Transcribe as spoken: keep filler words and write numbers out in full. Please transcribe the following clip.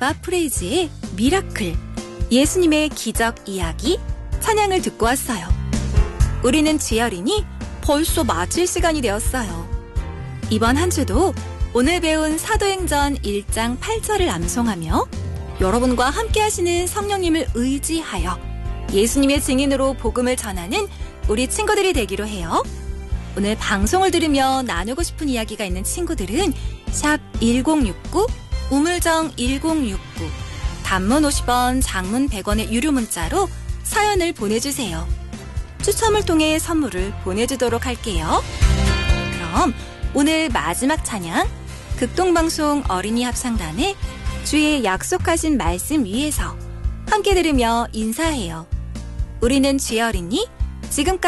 아바 프레이즈의 미라클, 예수님의 기적 이야기, 찬양을 듣고 왔어요. 우리는 지열이니 벌써 마칠 시간이 되었어요. 이번 한 주도 오늘 배운 사도행전 일 장 팔 절을 암송하며 여러분과 함께 하시는 성령님을 의지하여 예수님의 증인으로 복음을 전하는 우리 친구들이 되기로 해요. 오늘 방송을 들으며 나누고 싶은 이야기가 있는 친구들은 샵 일공육구, 우물정 일공육구, 단문 오십 원, 장문 백 원의 유료 문자로 사연을 보내주세요. 추첨을 통해 선물을 보내주도록 할게요. 그럼 오늘 마지막 찬양, 극동방송 어린이 합창단의 주의 약속하신 말씀 위에서 함께 들으며 인사해요. 우리는 쥐어리니 지금까지